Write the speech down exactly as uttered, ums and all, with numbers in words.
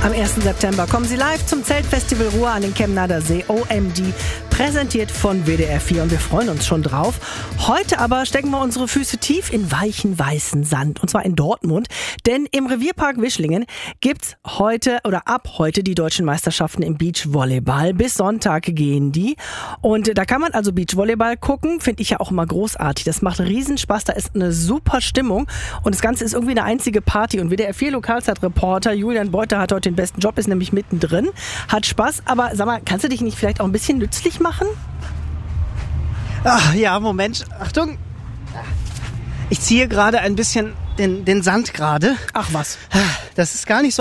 Am ersten September kommen sie live zum Zeltfestival Ruhr an den Kemnader See, O M D, präsentiert von W D R vier und wir freuen uns schon drauf. Heute aber stecken wir unsere Füße tief in weichen, weißen Sand und zwar in Dortmund, denn im Revierpark Wischlingen gibt's heute oder ab heute die deutschen Meisterschaften im Beachvolleyball. Bis Sonntag gehen die und da kann man also Beachvolleyball gucken, finde ich ja auch immer großartig. Das macht riesen Spaß, da ist eine super Stimmung und das Ganze ist irgendwie eine einzige Party und W D R vier Lokalzeitreporter Julian Beuter hat heute den besten Job, ist nämlich mittendrin, hat Spaß, aber sag mal, kannst du dich nicht vielleicht auch ein bisschen nützlich machen? Ach, ja, Moment, Achtung. Ich ziehe gerade ein bisschen den, den Sand gerade. Ach was. Das ist gar nicht so